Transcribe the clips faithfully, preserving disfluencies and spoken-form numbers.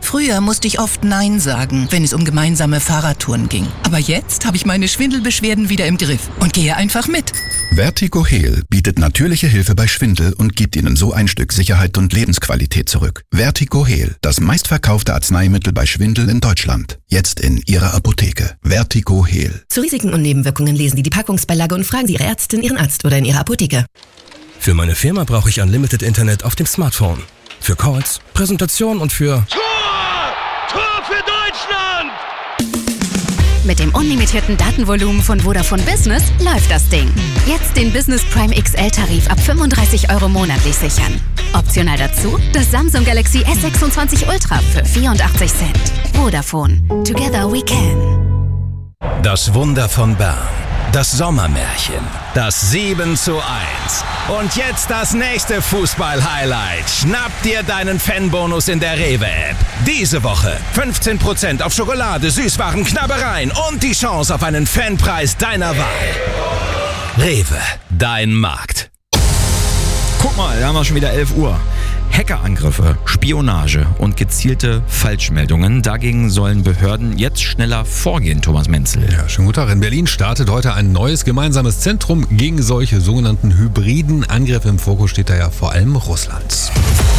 Früher musste ich oft Nein sagen, wenn es um gemeinsame Fahrradtouren ging. Aber jetzt habe ich meine Schwindelbeschwerden wieder im Griff und gehe einfach mit. VertigoHeal bietet natürliche Hilfe bei Schwindel und gibt Ihnen so ein Stück Sicherheit und Lebensqualität zurück. VertigoHeal, das meistverkaufte Arzneimittel bei Schwindel in Deutschland. Jetzt in Ihrer Apotheke. VertigoHeal. Zu Risiken und Nebenwirkungen lesen Sie die Packungsbeilage und fragen Sie Ihre Ärztin, Ihren Arzt oder in Ihrer Apotheke. Für meine Firma brauche ich Unlimited Internet auf dem Smartphone. Für Calls, Präsentationen und für... Tor! Tor für Deutschland! Mit dem unlimitierten Datenvolumen von Vodafone Business läuft das Ding. Jetzt den Business Prime X L-Tarif ab fünfunddreißig Euro monatlich sichern. Optional dazu das Samsung Galaxy S sechsundzwanzig Ultra für vierundachtzig Cent. Vodafone. Together we can. Das Wunder von Bern. Das Sommermärchen. Das sieben zu eins. Und jetzt das nächste Fußball-Highlight. Schnapp dir deinen Fanbonus in der Rewe-App. Diese Woche fünfzehn Prozent auf Schokolade, Süßwaren, Knabbereien und die Chance auf einen Fanpreis deiner Wahl. Rewe, dein Markt. Guck mal, da haben wir schon wieder elf Uhr. Hackerangriffe, Spionage und gezielte Falschmeldungen. Dagegen sollen Behörden jetzt schneller vorgehen, Thomas Menzel. Ja, schönen guten Tag. In Berlin startet heute ein neues gemeinsames Zentrum gegen solche sogenannten hybriden Angriffe. Im Fokus steht da ja vor allem Russland.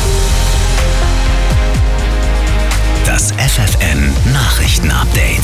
Das F F N Nachrichtenupdate.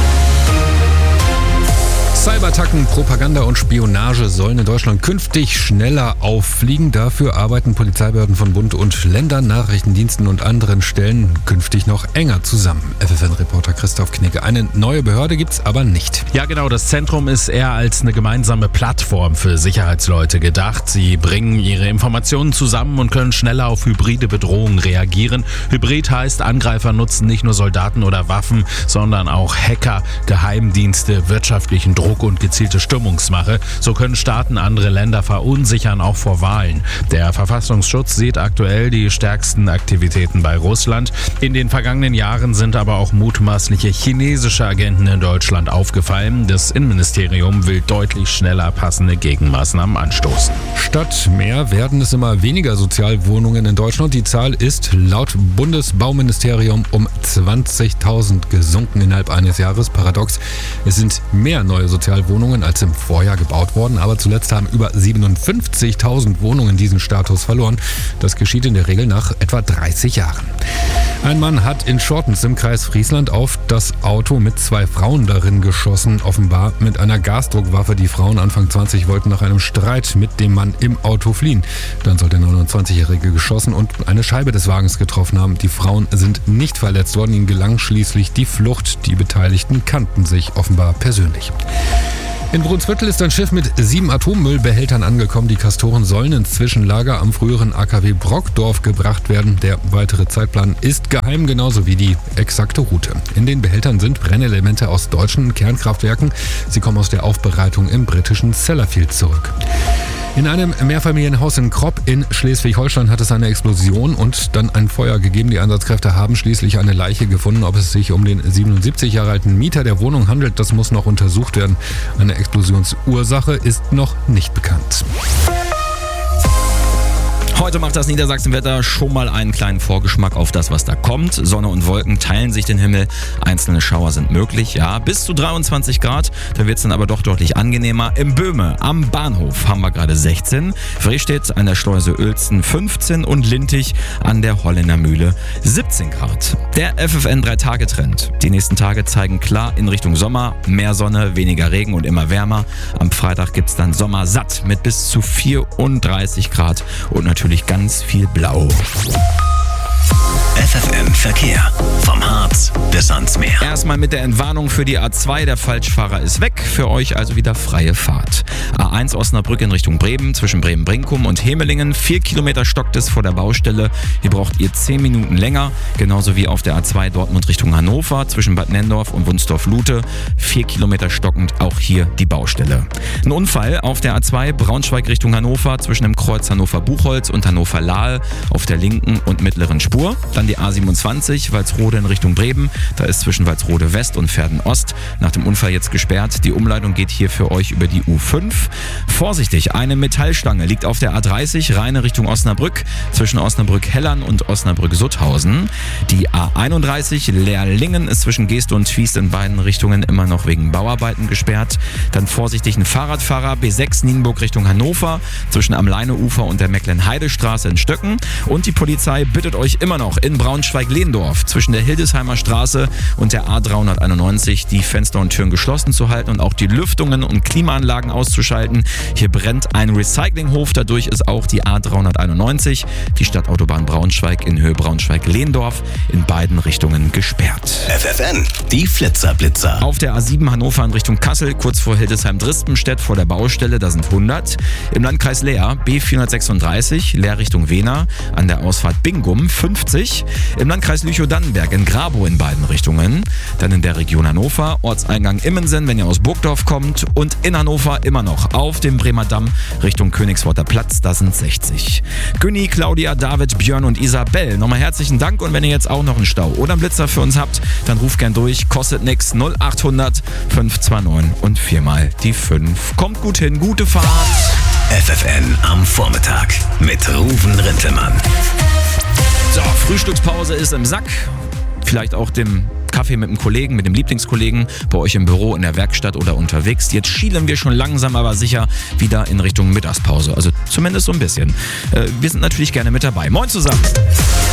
Cyberattacken, Propaganda und Spionage sollen in Deutschland künftig schneller auffliegen. Dafür arbeiten Polizeibehörden von Bund und Ländern, Nachrichtendiensten und anderen Stellen künftig noch enger zusammen. F F N-Reporter Christoph Knigge. Eine neue Behörde gibt's aber nicht. Ja genau, das Zentrum ist eher als eine gemeinsame Plattform für Sicherheitsleute gedacht. Sie bringen ihre Informationen zusammen und können schneller auf hybride Bedrohungen reagieren. Hybrid heißt, Angreifer nutzen nicht nur Soldaten oder Waffen, sondern auch Hacker, Geheimdienste, wirtschaftlichen Druck und gezielte Stimmungsmache. So können Staaten andere Länder verunsichern, auch vor Wahlen. Der Verfassungsschutz sieht aktuell die stärksten Aktivitäten bei Russland. In den vergangenen Jahren sind aber auch mutmaßliche chinesische Agenten in Deutschland aufgefallen. Das Innenministerium will deutlich schneller passende Gegenmaßnahmen anstoßen. Statt mehr werden es immer weniger Sozialwohnungen in Deutschland. Die Zahl ist laut Bundesbauministerium um zwanzigtausend gesunken innerhalb eines Jahres. Paradox, es sind mehr neue Sozialwohnungen als im Vorjahr gebaut worden, aber zuletzt haben über siebenundfünfzigtausend Wohnungen diesen Status verloren. Das geschieht in der Regel nach etwa dreißig Jahren. Ein Mann hat in Schortens im Kreis Friesland auf das Auto mit zwei Frauen darin geschossen, offenbar mit einer Gasdruckwaffe. Die Frauen Anfang zwanzig wollten nach einem Streit mit dem Mann im Auto fliehen. Dann soll der neunundzwanzigjährige geschossen und eine Scheibe des Wagens getroffen haben. Die Frauen sind nicht verletzt worden. Ihnen gelang schließlich die Flucht. Die Beteiligten kannten sich offenbar persönlich. In Brunsbüttel ist ein Schiff mit sieben Atommüllbehältern angekommen. Die Castoren sollen ins Zwischenlager am früheren A K W Brockdorf gebracht werden. Der weitere Zeitplan ist geheim, genauso wie die exakte Route. In den Behältern sind Brennelemente aus deutschen Kernkraftwerken. Sie kommen aus der Aufbereitung im britischen Sellafield zurück. In einem Mehrfamilienhaus in Kropp in Schleswig-Holstein hat es eine Explosion und dann ein Feuer gegeben. Die Einsatzkräfte haben schließlich eine Leiche gefunden. Ob es sich um den siebenundsiebzig Jahre alten Mieter der Wohnung handelt, das muss noch untersucht werden. Eine Explosionsursache ist noch nicht bekannt. Heute macht das Niedersachsenwetter schon mal einen kleinen Vorgeschmack auf das, was da kommt. Sonne und Wolken teilen sich den Himmel. Einzelne Schauer sind möglich, ja, bis zu dreiundzwanzig Grad. Da wird es dann aber doch deutlich angenehmer. Im Böhme am Bahnhof haben wir gerade sechzehn. Fristedt an der Schleuse Uelzen fünfzehn und Lintig an der Holländer Mühle siebzehn Grad. Der F F N drei Tage Trend. Die nächsten Tage zeigen klar in Richtung Sommer. Mehr Sonne, weniger Regen und immer wärmer. Am Freitag gibt es dann Sommer satt mit bis zu vierunddreißig Grad und natürlich ganz viel Blau. F F N Verkehr. Vom Harz bis ans Meer. Erstmal mit der Entwarnung für die A zwei. Der Falschfahrer ist weg. Für euch also wieder freie Fahrt. A eins Osnabrück in Richtung Bremen, zwischen Bremen-Brinkum und Hemelingen. Vier Kilometer stockt es vor der Baustelle. Hier braucht ihr zehn Minuten länger. Genauso wie auf der A zwei Dortmund Richtung Hannover, zwischen Bad Nendorf und Wunsdorf-Lute. Vier Kilometer stockend, auch hier die Baustelle. Ein Unfall auf der A zwei Braunschweig Richtung Hannover, zwischen dem Kreuz Hannover-Buchholz und Hannover-Lahl auf der linken und mittleren Spur. Dann die A siebenundzwanzig, Walsrode in Richtung Bremen. Da ist zwischen Walsrode West und Verden Ost nach dem Unfall jetzt gesperrt. Die Umleitung geht hier für euch über die U fünf. Vorsichtig, eine Metallstange liegt auf der A dreißig, Rheine Richtung Osnabrück, zwischen Osnabrück-Hellern und Osnabrück-Sutthausen. Die A einunddreißig, Leerlingen, ist zwischen Geeste und Twiest in beiden Richtungen immer noch wegen Bauarbeiten gesperrt. Dann vorsichtig ein Fahrradfahrer, B sechs Nienburg Richtung Hannover, zwischen am Leineufer und der Mecklenheidestraße in Stöcken. Und die Polizei bittet euch immer noch in Braunschweig-Lehndorf zwischen der Hildesheimer Straße und der A dreihunderteinundneunzig die Fenster und Türen geschlossen zu halten und auch die Lüftungen und Klimaanlagen auszuschalten. Hier brennt ein Recyclinghof, dadurch ist auch die A dreihunderteinundneunzig, die Stadtautobahn Braunschweig in Höhe Braunschweig-Lehndorf, in beiden Richtungen gesperrt. F F N, die Flitzerblitzer. Auf der A sieben Hannover in Richtung Kassel, kurz vor Hildesheim-Drispenstedt vor der Baustelle, da sind hundert. Im Landkreis Leer B vierhundertsechsunddreißig, Leer Richtung Wehner, an der Ausfahrt Bingum fünfzig. Im Landkreis Lüchow-Dannenberg in Grabow in beiden Richtungen. Dann in der Region Hannover, Ortseingang Immensen, wenn ihr aus Burgdorf kommt. Und in Hannover immer noch auf dem Bremer Damm Richtung Königsworter Platz, da sind sechzig. Günni, Claudia, David, Björn und Isabel, nochmal herzlichen Dank. Und wenn ihr jetzt auch noch einen Stau oder einen Blitzer für uns habt, dann ruft gern durch. Kostet nix. null achthundert fünf zwei neun und viermal die fünf. Kommt gut hin, gute Fahrt. F F N am Vormittag mit Ruven Rintelmann. So, Frühstückspause ist im Sack. Vielleicht auch dem Kaffee mit dem Kollegen, mit dem Lieblingskollegen, bei euch im Büro, in der Werkstatt oder unterwegs. Jetzt schielen wir schon langsam, aber sicher wieder in Richtung Mittagspause. Also zumindest so ein bisschen. Wir sind natürlich gerne mit dabei. Moin zusammen.